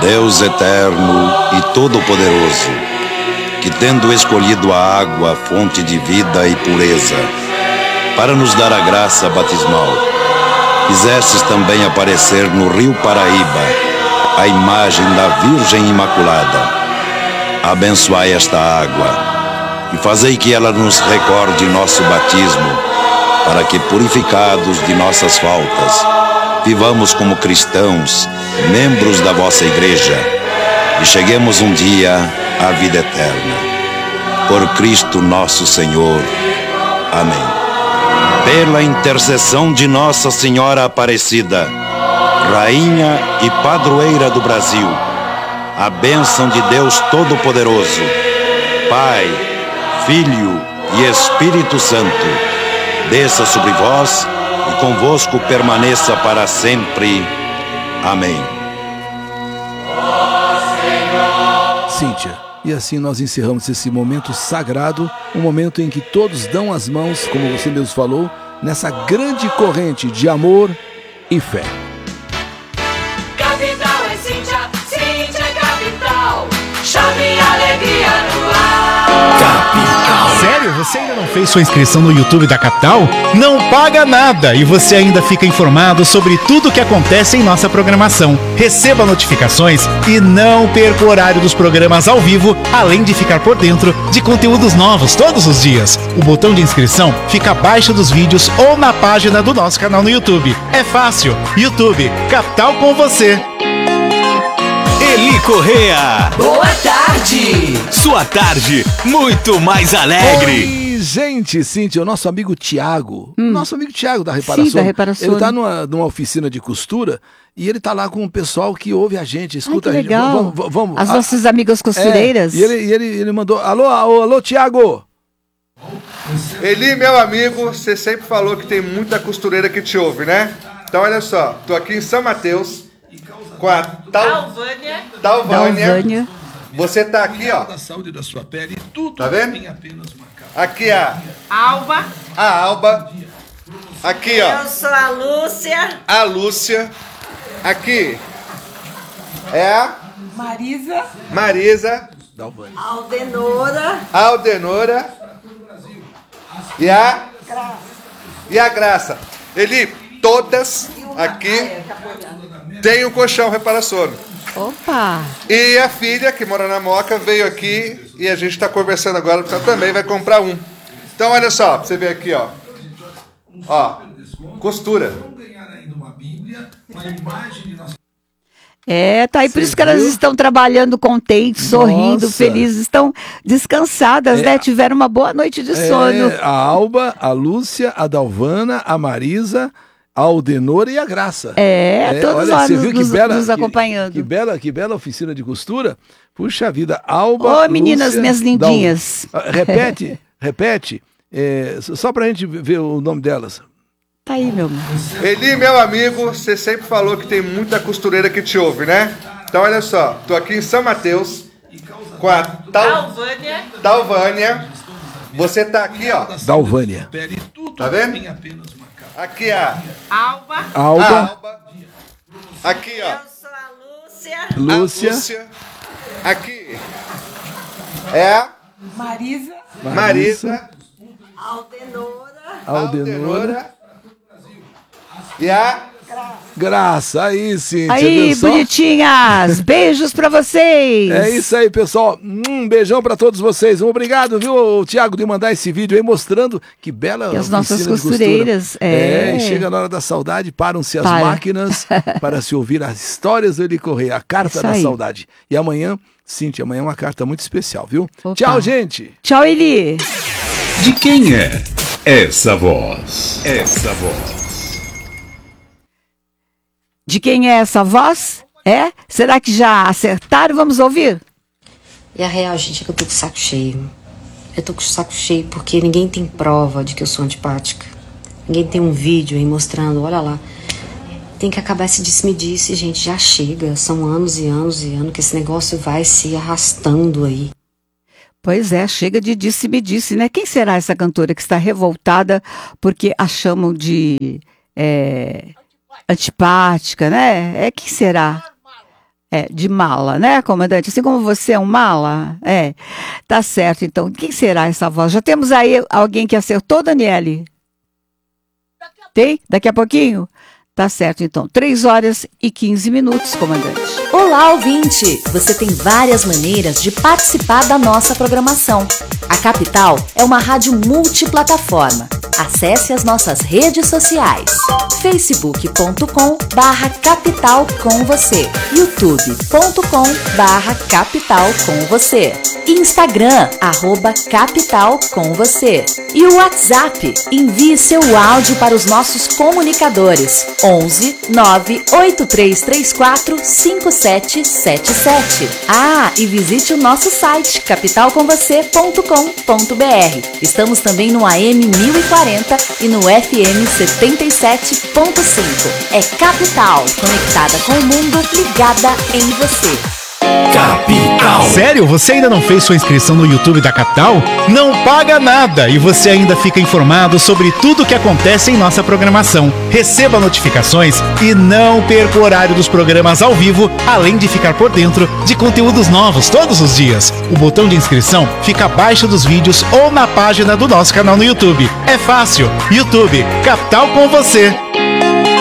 Deus eterno e todo-poderoso, que tendo escolhido a água, fonte de vida e pureza, para nos dar a graça batismal, fizestes também aparecer no rio Paraíba a imagem da Virgem Imaculada. Abençoai esta água e fazei que ela nos recorde nosso batismo, para que, purificados de nossas faltas, vivamos como cristãos, membros da vossa igreja, e cheguemos um dia à vida eterna. Por Cristo nosso Senhor. Amém. Pela intercessão de Nossa Senhora Aparecida, Rainha e Padroeira do Brasil, a bênção de Deus Todo-Poderoso, Pai, Filho e Espírito Santo, desça sobre vós e convosco permaneça para sempre. Amém. Cíntia, e assim nós encerramos esse momento sagrado, um momento em que todos dão as mãos, como você mesmo falou, nessa grande corrente de amor e fé. Capital é Cíntia, Cíntia é capital, chame alegria no ar. Capital. Sério? Você ainda não fez sua inscrição no YouTube da Capital? Não paga nada e você ainda fica informado sobre tudo o que acontece em nossa programação. Receba notificações e não perca o horário dos programas ao vivo, além de ficar por dentro de conteúdos novos todos os dias. O botão de inscrição fica abaixo dos vídeos ou na página do nosso canal no YouTube. É fácil. YouTube, Capital com você. Eli Correa. Boa tarde. Sua tarde muito mais alegre. Oi, gente, Cíntia, o nosso amigo Tiago, nosso amigo Tiago da Reparação. Sim, da Reparação. Ele está numa oficina de costura e ele está lá com o pessoal que ouve a gente, escuta Ai, que a gente. legal. Vamos. As nossas amigas costureiras. E ele mandou, alô, Tiago. Eli, meu amigo, você sempre falou que tem muita costureira que te ouve, né? Então olha só, tô aqui em São Mateus com a Dalvânia. Você tá aqui, ó. Da saúde da sua pele, tudo tá vendo? tem apenas uma causa. Aqui a Alba. Aqui, ó. Eu sou a Lúcia. A Lúcia. Aqui é a Marisa. Aldenora. E a Graça. Eli, todas aqui tem um colchão Reparação. Opa! E a filha, que mora na Moca, veio aqui e a gente está conversando agora, porque ela também vai comprar um. Então, olha só, pra você ver aqui, ó. Ó, costura. Tá aí, por isso que elas estão trabalhando contentes, sorrindo, felizes, estão descansadas, né? Tiveram uma boa noite de sono. A Alba, a Lúcia, a Dalvana, a Marisa, a Aldenora e a Graça. Todos olha, lá você viu nos acompanhando. Que bela oficina de costura. Puxa vida, Alba, Ô, meninas, Lúcia, minhas lindinhas. Repete, só pra gente ver o nome delas. Tá aí, meu amor. Eli, meu amigo, você sempre falou que tem muita costureira que te ouve, né? Então olha só, tô aqui em São Mateus com a Dalvânia. Você tá aqui, ó. Dalvânia. Tá vendo? Aqui a Alba. Aqui, ó. Eu sou a Lúcia. Lúcia. Aqui é a Marisa. Aldenora. E a Graça, aí, Cíntia. Aí, bonitinhas, beijos pra vocês. É isso aí, pessoal. Um beijão pra todos vocês. Obrigado, viu, Tiago, de mandar esse vídeo aí mostrando que bela e as nossas costureiras. E chega na hora da saudade, param-se as máquinas para se ouvir as histórias do Eli Correa, a carta da saudade. E amanhã, Cíntia, amanhã é uma carta muito especial, viu? Opa. Tchau, gente. Tchau, Eli. De quem é essa voz? De quem é essa voz? Será que já acertaram? Vamos ouvir? E a real, gente, é que eu tô com o saco cheio. Eu tô com o saco cheio porque ninguém tem prova de que eu sou antipática. Ninguém tem um vídeo aí mostrando, olha lá. Tem que acabar esse disse-me-disse, gente, já chega. São anos e anos e anos que esse negócio vai se arrastando aí. Pois é, chega de disse-me-disse, né? Quem será essa cantora que está revoltada porque a chamam de antipática, né? Quem será? De mala, né, comandante? Assim como você é um mala? Tá certo, então. Quem será essa voz? Já temos aí alguém que acertou, Daniele? Tem? Daqui a pouquinho? Tá certo, então. 3h15, comandante. Olá, ouvinte! Você tem várias maneiras de participar da nossa programação. A Capital é uma rádio multiplataforma. Acesse as nossas redes sociais. facebook.com/capital com você, youtube.com/capital com você, Instagram @capital com você e o WhatsApp. Envie seu áudio para os nossos comunicadores 11 98334 5777. E visite o nosso site capitalcomvocê.com.br. Estamos também no AM 1040 e no FM 77.5. É Capital, conectada com o mundo, ligada em você. Capital. Sério? Você ainda não fez sua inscrição no YouTube da Capital? Não paga nada e você ainda fica informado sobre tudo o que acontece em nossa programação. Receba notificações e não perca o horário dos programas ao vivo, além de ficar por dentro de conteúdos novos todos os dias. O botão de inscrição fica abaixo dos vídeos ou na página do nosso canal no YouTube. É fácil. YouTube, Capital com você.